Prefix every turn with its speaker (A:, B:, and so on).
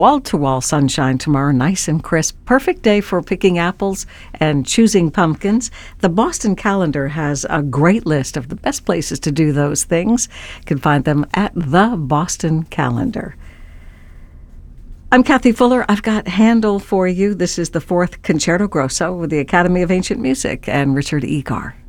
A: Wall-to-wall sunshine tomorrow, nice and crisp. Perfect day for picking apples and choosing pumpkins. The Boston Calendar has a great list of the best places to do those things. You can find them at the Boston Calendar. I'm Kathy Fuller. I've got Handel for you. This is the fourth Concerto Grosso with the Academy of Ancient Music and Richard Egar.